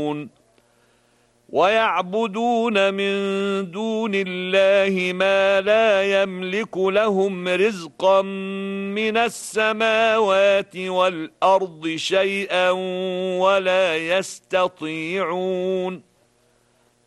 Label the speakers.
Speaker 1: يعلمون ويعبدون من دون الله ما لا يملك لهم رزقا من السماوات والأرض شيئا ولا يستطيعون